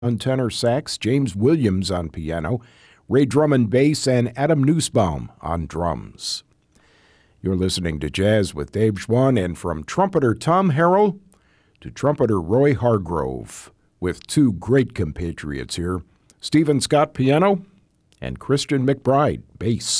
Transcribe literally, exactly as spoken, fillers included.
on tenor sax, James Williams on piano, Ray Drummond bass, and Adam Nussbaum on drums. You're listening to Jazz with Dave Schwann, and from trumpeter Tom Harrell to trumpeter Roy Hargrove, with two great compatriots here, Stephen Scott piano and Christian McBride bass.